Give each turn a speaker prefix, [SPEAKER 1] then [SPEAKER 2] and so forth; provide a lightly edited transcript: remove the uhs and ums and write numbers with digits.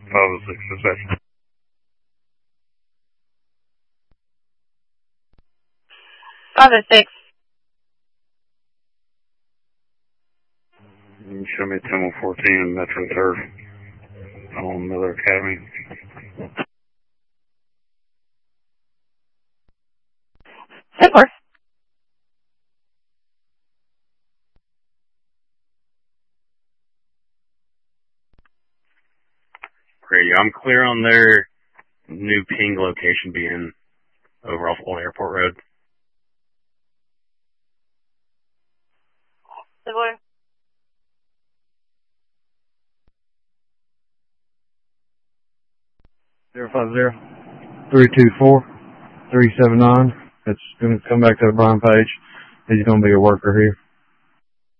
[SPEAKER 1] 506 dispatch. Show me 10114 Metro Turf on Miller Academy.
[SPEAKER 2] Of course.
[SPEAKER 1] Radio, I'm clear on their new ping location being over off Old Airport Road.
[SPEAKER 2] Savoy.
[SPEAKER 3] Zero 324-379. It's going to come back to Brian Page. He's going to be a worker here.